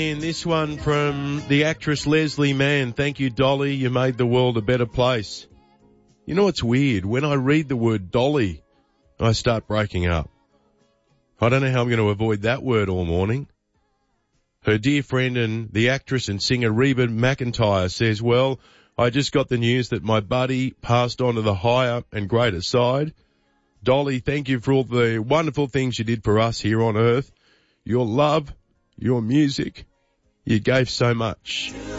And this one from the actress Leslie Mann. Thank you, Dolly. You made the world a better place. You know what's weird? When I read the word Dolly, I start breaking up. I don't know how I'm going to avoid that word all morning. Her dear friend and the actress and singer Reba McEntire says, well, I just got the news that my buddy passed on to the higher and greater side. Dolly, thank you for all the wonderful things you did for us here on earth. Your love, your music, you gave so much.